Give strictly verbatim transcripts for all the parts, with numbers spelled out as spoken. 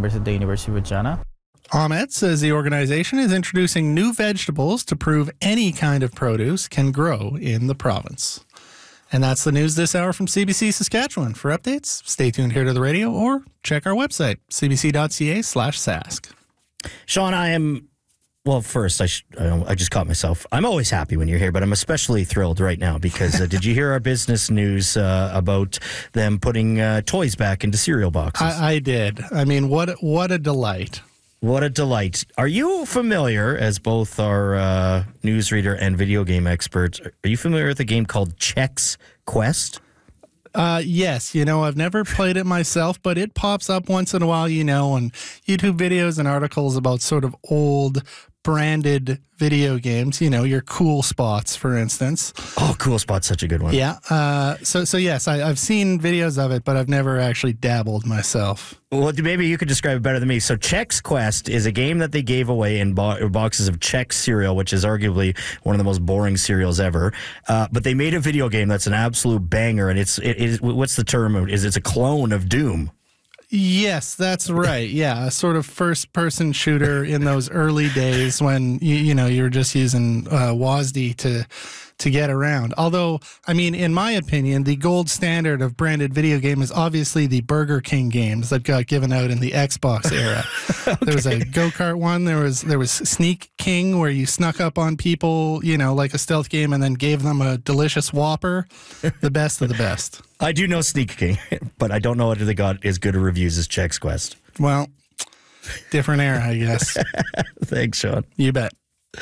members at the University of Regina. Ahmed says the organization is introducing new vegetables to prove any kind of produce can grow in the province. And that's the news this hour from C B C Saskatchewan. For updates, stay tuned here to the radio or check our website, cbc.ca slash sask. Sean, I am... Well, first, I, sh- I, I just caught myself. I'm always happy when you're here, but I'm especially thrilled right now because uh, did you hear our business news uh, about them putting uh, toys back into cereal boxes? I, I did. I mean, what what a delight. What a delight. Are you familiar, as both our uh, newsreader and video game experts, are you familiar with a game called Chex Quest? Uh, yes, you know, I've never played it myself, but it pops up once in a while, you know, on YouTube videos and articles about sort of old branded video games, you know, your Cool Spots, for instance. Oh, Cool Spot's such a good one. Yeah. Uh, so, so yes, I, I've seen videos of it, but I've never actually dabbled myself. Well, maybe you could describe it better than me. So Chex Quest is a game that they gave away in bo- boxes of Chex cereal, which is arguably one of the most boring cereals ever. Uh, but they made a video game that's an absolute banger, and it's it is what's the term? Is it's a clone of Doom. Yes, that's right. Yeah, a sort of first-person shooter in those early days when you, you know you were just using uh, W A S D to to get around. Although, I mean, in my opinion, the gold standard of branded video game is obviously the Burger King games that got given out in the Xbox era. Okay. There was a go-kart one. There was there was Sneak King, where you snuck up on people, you know, like a stealth game, and then gave them a delicious Whopper. The best of the best. I do know Sneak King, but I don't know whether they got as good a reviews as Chex Quest. Well, different era, I guess. Thanks, Sean. You bet.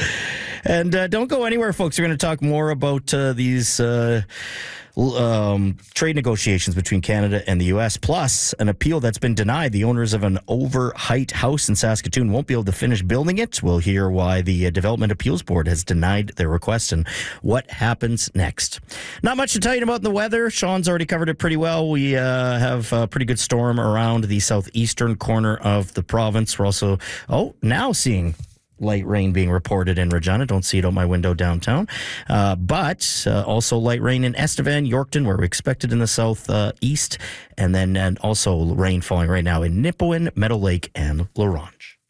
And uh, don't go anywhere, folks. We're going to talk more about uh, these uh, um, trade negotiations between Canada and the U S, plus an appeal that's been denied. The owners of an over-height house in Saskatoon won't be able to finish building it. We'll hear why the uh, Development Appeals Board has denied their request and what happens next. Not much to tell you about the weather. Sean's already covered it pretty well. We uh, have a pretty good storm around the southeastern corner of the province. We're also, oh, now seeing light rain being reported in Regina. Don't see it out my window downtown. Uh, but uh, also light rain in Estevan, Yorkton, where we expected in the south uh, east. And then and also rain falling right now in Nipawin, Meadow Lake, and La Ronge.